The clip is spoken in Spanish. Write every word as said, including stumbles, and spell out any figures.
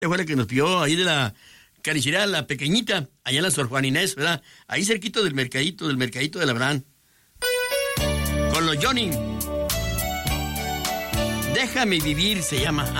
fue la que nos pidió ahí de la carnicería La Pequeñita, allá en la Sor Juan Inés, ¿verdad? Ahí cerquito del mercadito, del mercadito de Labrán. Con los Johnny. Déjame vivir se llama.